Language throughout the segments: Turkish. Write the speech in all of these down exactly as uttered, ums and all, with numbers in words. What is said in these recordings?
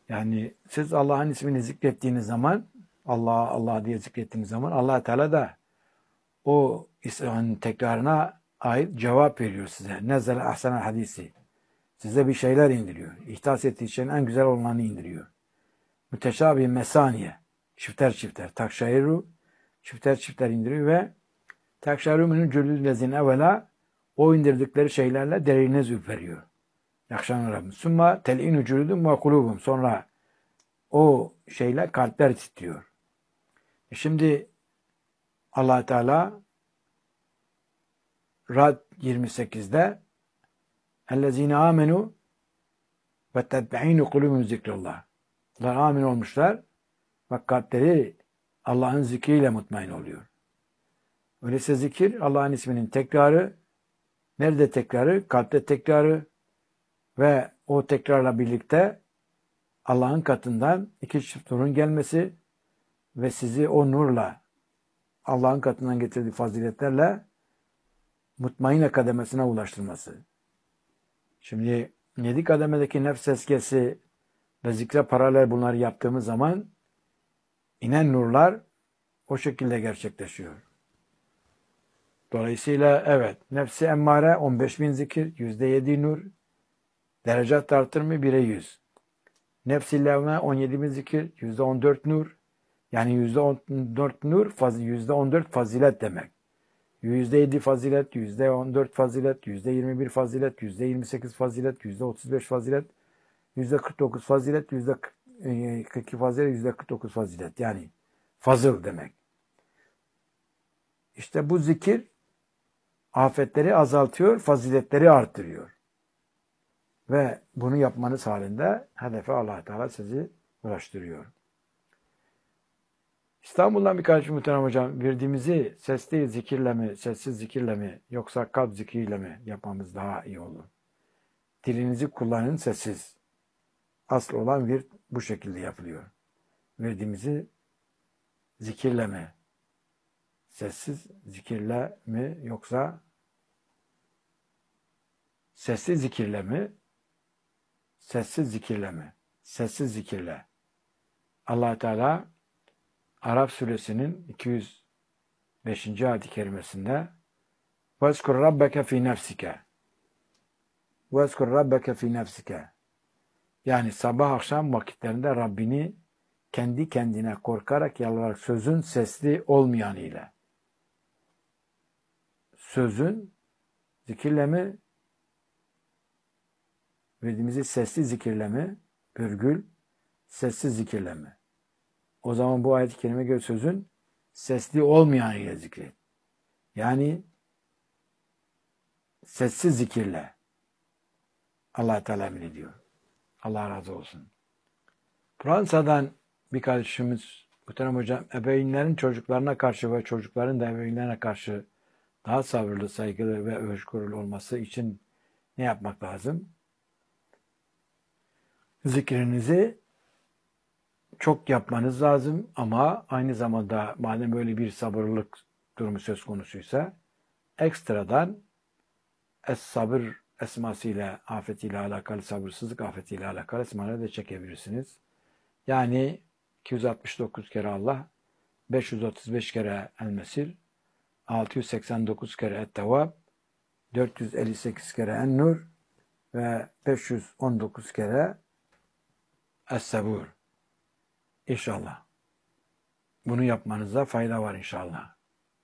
Yani siz Allah'ın ismini zikrettiğiniz zaman, Allah Allah diye zikrettiğiniz zaman Allah Teala da o ismin tekrarına ait cevap veriyor size. Nezzel ahsenel hadisi. Size bir şeyler indiriyor. İhtas ettiği şeyin en güzel olanını indiriyor. Müteşabih mesaniye. Çifter çifter. Takşayru çifter çifter indiriyor ve takşayru minun cülüllezin evvela o indirdikleri şeylerle deriniz ürperiyor. Yakşan Rabbim. Summa tel'inu cülüdüm ve kulubum. Sonra o şeyle kalpler titriyor. E şimdi Allah Teala Rad yirmi sekizde ellezine amenu ve tetbe'inu kulubum zikrullah. Bunlar amin olmuşlar ve kalpleri Allah'ın zikriyle mutmain oluyor. Öyleyse zikir Allah'ın isminin tekrarı. Nerede tekrarı? Kalpte tekrarı ve o tekrarla birlikte Allah'ın katından iki çift nurun gelmesi ve sizi o nurla Allah'ın katından getirdiği faziletlerle mutmainne kademesine ulaştırması. Şimdi yedi kademedeki nefs eskesi ve zikre paralel bunları yaptığımız zaman inen nurlar o şekilde gerçekleşiyor. Dolayısıyla evet, nefsi emmare on beş bin zikir, yüzde yedi nur, derecat artırımı bire yüz. Nefsi levme on yedi bin zikir, yüzde on dört nur, yani yüzde on dört nur, yüzde on dört fazilet demek. yüzde yedi fazilet, yüzde on dört fazilet, yüzde yirmi bir fazilet, yüzde yirmi sekiz fazilet, yüzde otuz beş fazilet, yüzde kırk dokuz fazilet, yüzde kırk iki fazilet, yüzde kırk dokuz fazilet. Yani fazıl demek. İşte bu zikir afetleri azaltıyor, faziletleri arttırıyor. Ve bunu yapmanız halinde hedefe Allah Teala sizi ulaştırıyor. İstanbul'dan bir kardeşim muhterem hocam, verdiğimizi sesli zikirle mi, sessiz zikirle mi, yoksa kalp zikriyle mi yapmamız daha iyi olur? Dilinizi kullanın sessiz. Asıl olan virt bu şekilde yapılıyor. Verdiğimizi zikirle mi, sessiz zikirle mi, yoksa sessiz zikirle mi, sessiz zikirle mi? Sessiz zikirle. Allah Teala Araf suresinin iki yüz beşinci ayet-i kerimesinde وَاذْكُرْ رَبَّكَ فِي نَفْسِكَ وَاذْكُرْ رَبَّكَ فِي نَفْسِكَ Yani sabah akşam vakitlerinde Rabbini kendi kendine korkarak yalvararak, sözün sesli olmayan ile. Sözün zikirle mi, verdiğimizi sesli zikirle mi, virgül, sessiz zikirle mi? O zaman bu ayet-i kerime göre sözün sesli olmayan ile zikret. Yani sessiz zikirle. Allah Teala emrediyor. Allah razı olsun. Fransa'dan bir kardeşimiz, muhterem hocam, ebeveynlerin çocuklarına karşı ve çocukların da ebeveynlerine karşı daha sabırlı, saygılı ve hoşgörülü olması için ne yapmak lazım? Zikrinizi çok yapmanız lazım ama aynı zamanda madem böyle bir sabırlılık durumu söz konusuysa ekstradan es-sabır esmasıyla, afetiyle alakalı, sabırsızlık afetiyle alakalı esmaları da çekebilirsiniz. Yani iki yüz altmış dokuz kere Allah, beş yüz otuz beş kere El-Mesir, altı yüz seksen dokuz kere Et-Tevvab, dört yüz elli sekiz kere En-Nur ve beş yüz on dokuz kere Es-Sabur. İnşallah. Bunu yapmanıza fayda var inşallah.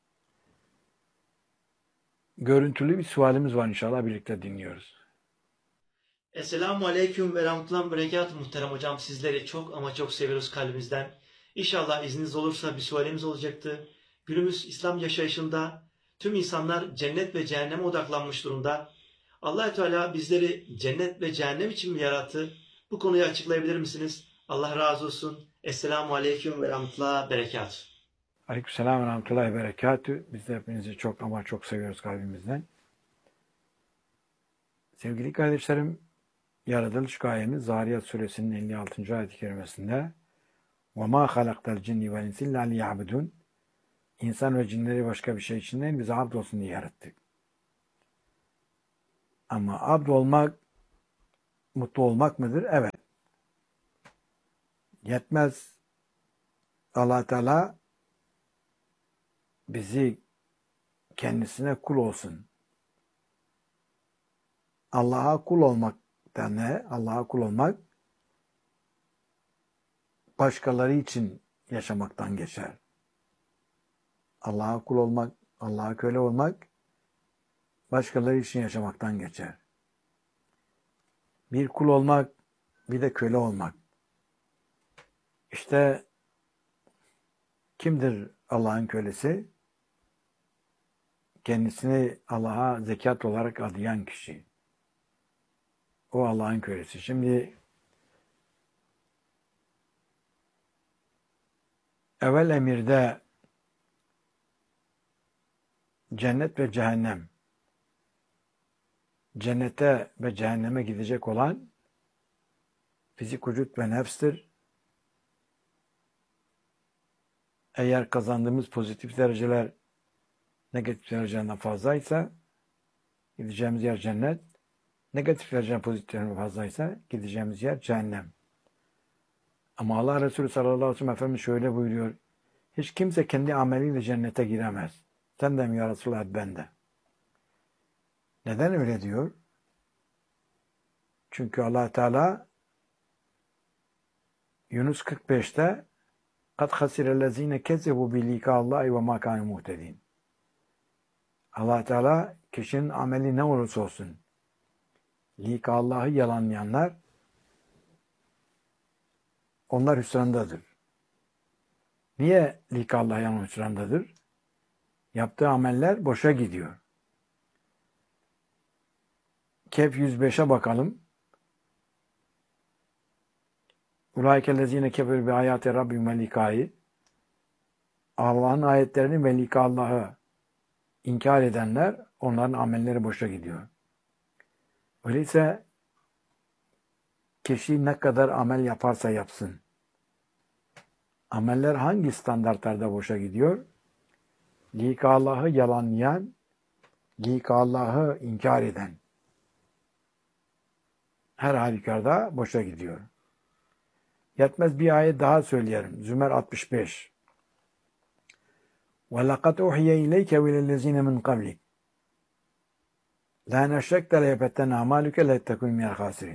Görüntülü bir sualimiz var inşallah, birlikte dinliyoruz. Esselamu Aleyküm ve Rahmetullahi ve Berekatuhu muhterem hocam. Sizleri çok ama çok seviyoruz kalbimizden. İnşallah izniniz olursa bir sualimiz olacaktı. Günümüz İslam yaşayışında tüm insanlar cennet ve cehenneme odaklanmış durumda. Allah-u Teala bizleri cennet ve cehennem için mi yarattı? Bu konuyu açıklayabilir misiniz? Allah razı olsun. Esselamu Aleyküm ve Rahmetullahi ve Berekatuhu. Aleykümselam ve Rahmetullahi ve Berekatuhu. Biz de hepinizi çok ama çok seviyoruz kalbimizden. Sevgili kardeşlerim, yaratılış gayemiz Zariyat suresinin elli altıncı ayet-i kerimesinde وَمَا خَلَقْتَ الْجِنِّ وَالْاِنْسِ اِلَّا لِيَعْبُدُونَ İnsan ve cinleri başka bir şey için değil, bize abd olsun diye yarattık. Ama abd olmak, mutlu olmak mıdır? Evet. Yetmez. Allah Teala bizi kendisine kul olsun. Allah'a kul olmak da ne? Allah'a kul olmak başkaları için yaşamaktan geçer. Allah'a kul olmak, Allah'a köle olmak başkaları için yaşamaktan geçer. Bir kul olmak, bir de köle olmak. İşte kimdir Allah'ın kölesi? Kendisini Allah'a zekat olarak adayan kişi. O Allah'ın kölesi. Şimdi evvel emirde cennet ve cehennem, cennete ve cehenneme gidecek olan fizik, vücut ve nefstir. Eğer kazandığımız pozitif dereceler negatif dereceden fazlaysa gideceğimiz yer cennet. Negatif dereceden pozitif dereceden fazlaysa gideceğimiz yer cehennem. Ama Allah Resulü sallallahu aleyhi ve sellem Efendimiz şöyle buyuruyor. Hiç kimse kendi ameliyle cennete giremez. Sen de mi ya Resulullah, ben de. Neden öyle diyor? Çünkü Allah Teala Yunus kırk beşte "Kad hasirellezine kezebu bi likaallahi ve ma kanu muhtedin." Allah Teala kişinin ameli ne olursa olsun likallahı yalanlayanlar onlar hüsrandadır. Niye likallah yalan hüsrandadır? Yaptığı ameller boşa gidiyor. Kehf yüz beşe bakalım. Ulaikellezine keferu bi ayati rabbihim ve likai. Allah'ın ayetlerini ve likallahı inkar edenler, onların amelleri boşa gidiyor. Öyleyse kişi ne kadar amel yaparsa yapsın, ameller hangi standartlarda boşa gidiyor? Likallahı yalanlayan, likallahı inkar eden her halükarda boşa gidiyor. Yetmez, bir ayet daha söyleyelim. Zümer altmış beş. وَلَقَدْ اُحْيَ اِلَيْكَ وَلَلَّذ۪ينَ مِنْ قَبْلِكَ لَاَنْ اَشْرَكْتَ لَيَبَتَّنَ اَعْمَالُكَ لَيَتَّكُنْ مِنَ الْخَاسِرِينَ.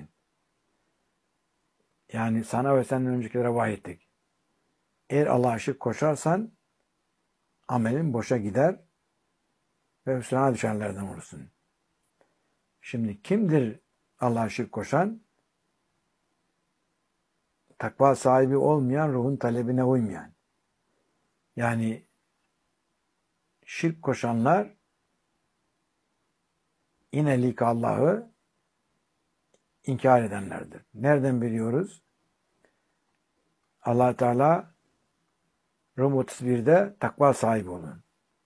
Yani sana ve senden öncekilere vahyettik. Eğer Allah'a şirk koşarsan amelin boşa gider ve hüsrana düşenlerden olursun. Şimdi kimdir Allah'a şirk koşan? Takva sahibi olmayan, ruhun talebine uymayan. Yani şirk koşanlar yine likallahı inkar edenlerdir. Nereden biliyoruz? Allah Teala Rum otuz birde takva sahibi olun.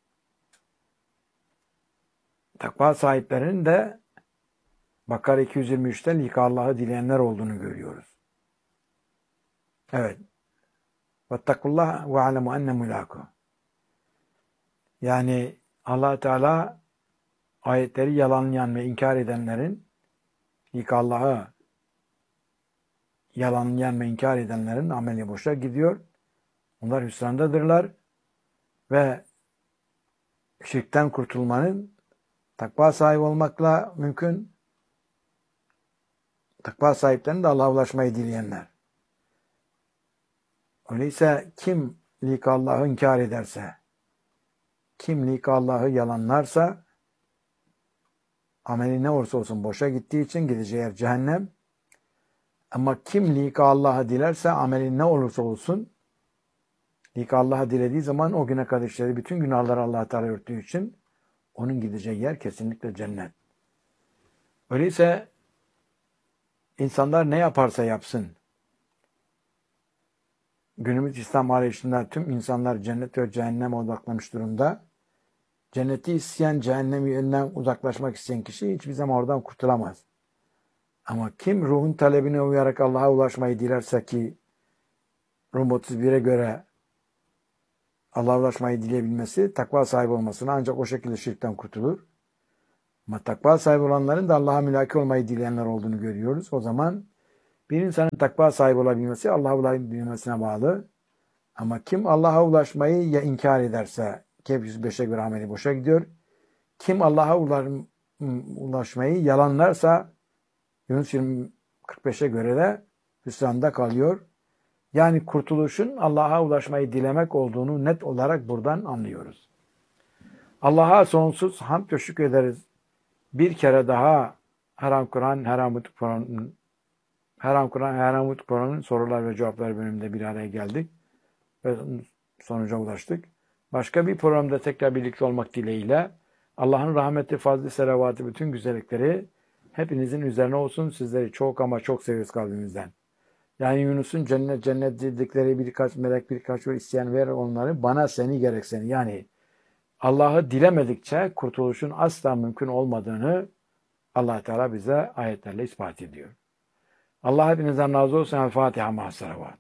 Takva sahiplerinin de Bakara iki yüz yirmi üçte likallahı dileyenler olduğunu görüyoruz. Evet. Vettakullah ve alemu enne mulaku. Yani Allah Teala ayetleri yalanlayan ve inkar edenlerin, likallahı yalanlayan ve inkar edenlerin ameli boşa gidiyor. Onlar hüsrandadırlar ve şirkten kurtulmanın takva sahibi olmakla mümkün. Takva sahiplerinin de Allah'a ulaşmayı dileyenler. Öyleyse kim likallahı inkar ederse, kim likallahı yalanlarsa ameli ne olursa olsun boşa gittiği için gideceği yer cehennem. Ama kim likallahı dilerse ameli ne olursa olsun likallahı dilediği zaman o güne kadar işlediği bütün günahları Allah Teala örttüğü için onun gideceği yer kesinlikle cennet. Öyleyse insanlar ne yaparsa yapsın, günümüz İslam arayışında tüm insanlar cennet ve cehenneme odaklamış durumda. Cenneti isteyen, cehennemi yönünden uzaklaşmak isteyen kişi hiçbir zaman oradan kurtulamaz. Ama kim ruhun talebine uyarak Allah'a ulaşmayı dilerse, ki Rum otuz bire göre Allah'a ulaşmayı dileyebilmesi, takva sahibi olmasına ancak o şekilde şirkten kurtulur. Ama takva sahibi olanların da Allah'a mülaki olmayı dileyenler olduğunu görüyoruz. O zaman Bir insanın takva sahibi olabilmesi Allah'a ulaşabilmesine bağlı. Ama kim Allah'a ulaşmayı ya inkar ederse Kehf yüz beşe göre ameli boşa gidiyor. Kim Allah'a ulaşmayı yalanlarsa Yunus yirmi kırk beşe göre de hüsranda kalıyor. Yani kurtuluşun Allah'a ulaşmayı dilemek olduğunu net olarak buradan anlıyoruz. Allah'a sonsuz hamd ve şükrederiz. Bir kere daha Haram Kur'an, Haramut Kur'an'ın Haram Kur'an, Haramut Kur'an'ın sorular ve cevaplar bölümünde bir araya geldik ve sonuca ulaştık. Başka bir programda tekrar birlikte olmak dileğiyle Allah'ın rahmeti, fazlı, selavatı, bütün güzellikleri hepinizin üzerine olsun. Sizleri çok ama çok seviyoruz kalbimizden. Yani Yunus'un cennet cennet dedikleri birkaç melek, birkaç yol isteyen ver onları, bana seni gerek seni. Yani Allah'ı dilemedikçe kurtuluşun asla mümkün olmadığını Allah Teala bize ayetlerle ispat ediyor. Allah hepinizden razı olsun. El Fatiha ma'as salavat.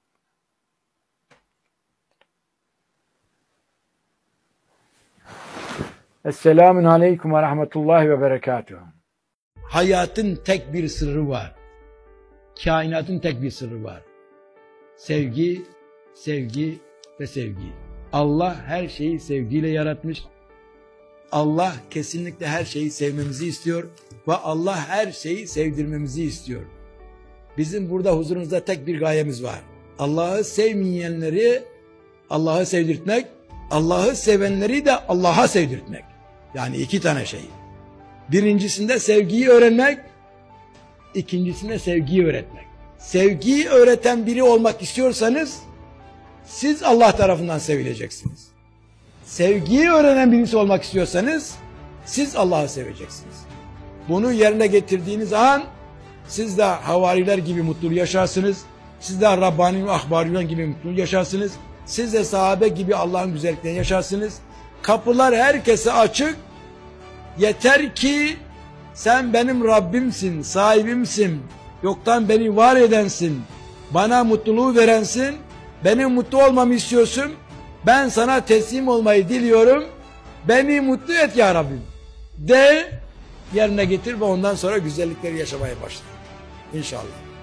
Esselamun aleyküm ve rahmetullahi ve berekatuhu. Hayatın tek bir sırrı var. Kainatın tek bir sırrı var. Sevgi, sevgi ve sevgi. Allah her şeyi sevgiyle yaratmış. Allah kesinlikle her şeyi sevmemizi istiyor ve Allah her şeyi sevdirmemizi istiyor. Bizim burada huzurunuzda tek bir gayemiz var. Allah'ı sevmeyenleri Allah'ı sevdirtmek, Allah'ı sevenleri de Allah'a sevdirtmek. Yani iki tane şey. Birincisinde sevgiyi öğrenmek, ikincisinde sevgiyi öğretmek. Sevgiyi öğreten biri olmak istiyorsanız siz Allah tarafından sevileceksiniz. Sevgiyi öğrenen birisi olmak istiyorsanız siz Allah'ı seveceksiniz. Bunu yerine getirdiğiniz an siz de havariler gibi mutlu yaşarsınız. Siz de Rabbani ve Ahbariler gibi mutlu yaşarsınız. Siz de sahabe gibi Allah'ın güzelliklerini yaşarsınız. Kapılar herkese açık. Yeter ki sen benim Rabbimsin, sahibimsin. Yoktan beni var edensin. Bana mutluluğu verensin. Benim mutlu olmamı istiyorsun. Ben sana teslim olmayı diliyorum. Beni mutlu et ya Rabbim. De yerine getir ve ondan sonra güzellikleri yaşamaya başla. İnşallah.